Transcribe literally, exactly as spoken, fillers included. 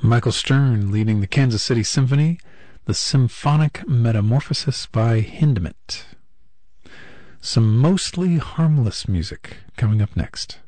Michael Stern leading the Kansas City Symphony, the Symphonic Metamorphosis by Hindemith. Some mostly harmless music coming up next.